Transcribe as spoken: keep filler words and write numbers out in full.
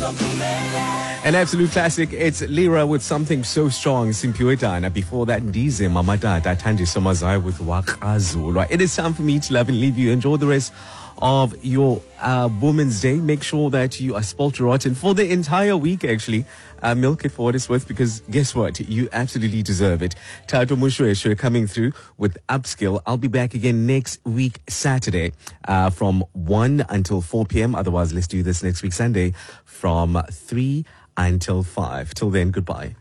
An absolute classic. It's Lira with Something So Strong, Simpiwetana. Before that, Ndize Mamatata, Tandi Somazai with Wakazulwa. It is time for me to love and leave you. Enjoy the rest of your uh, Women's Day. Make sure that you are spoilt rotten for the entire week, actually. Uh, milk it for what it's worth, because guess what? You absolutely deserve it. Tato Mushweshwe coming through with Upskill. I'll be back again next week, Saturday, uh, from one until four p.m. Otherwise, let's do this next week, Sunday, from three until five. Till then, goodbye.